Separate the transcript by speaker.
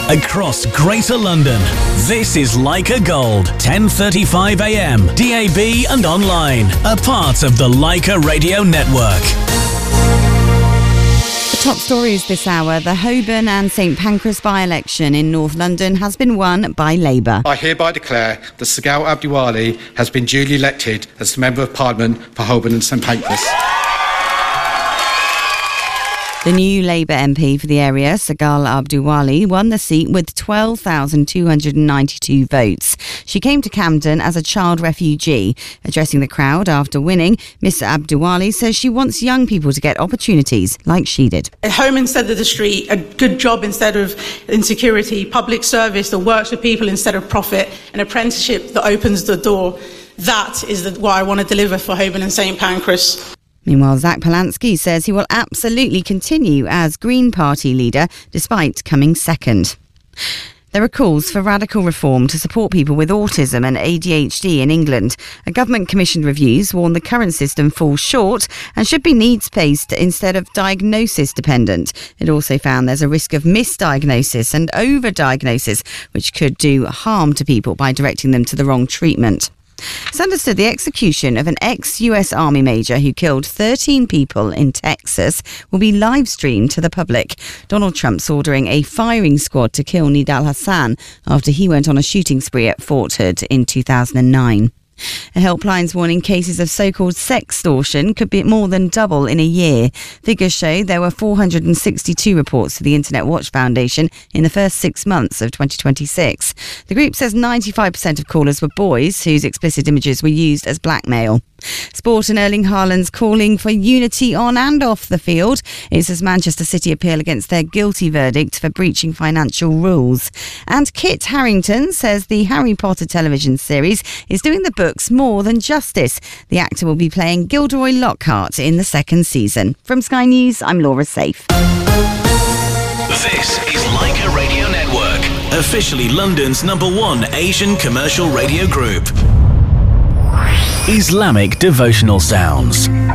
Speaker 1: across Greater London. This is Leica Gold, 10:35 a.m, DAB and online, a part of the Leica Radio Network.
Speaker 2: The top stories this hour. The Holborn and St Pancras by-election in North London has been won by Labour.
Speaker 3: I hereby declare that Sagal Abdiwali has been duly elected as the Member of Parliament for Holborn and St Pancras.
Speaker 2: The new Labour MP for the area, Sagal Abdiwali, won the seat with 12,292 votes. She came to Camden as a child refugee. Addressing the crowd after winning, Miss Abdiwali says she wants young people to get opportunities like she did.
Speaker 4: A home instead of the street, a good job instead of insecurity, public service that works for people instead of profit, an apprenticeship that opens the door. That is what I want to deliver for Holborn and St Pancras.
Speaker 2: Meanwhile, Zach Polanski says he will absolutely continue as Green Party leader despite coming second. There are calls for radical reform to support people with autism and ADHD in England. A government-commissioned reviews warn the current system falls short and should be needs-based instead of diagnosis-dependent. It also found there's a risk of misdiagnosis and overdiagnosis, which could do harm to people by directing them to the wrong treatment. It's understood the execution of an ex-US Army major who killed 13 people in Texas will be live-streamed to the public. Donald Trump's ordering a firing squad to kill Nidal Hassan after he went on a shooting spree at Fort Hood in 2009. A helpline's warning cases of so-called sextortion could be more than double in a year. Figures show there were 462 reports to the Internet Watch Foundation in the first 6 months of 2026. The group says 95% of callers were boys whose explicit images were used as blackmail. Sport and Erling Haaland's calling for unity on and off the field. It's as Manchester City appeal against their guilty verdict for breaching financial rules. And Kit Harington says the Harry Potter television series is doing the books more than justice. The actor will be playing Gilderoy Lockhart in the second season. From Sky News, I'm Laura Safe.
Speaker 1: This is Leica Radio Network, officially London's #1 Asian commercial radio group. Islamic devotional sounds.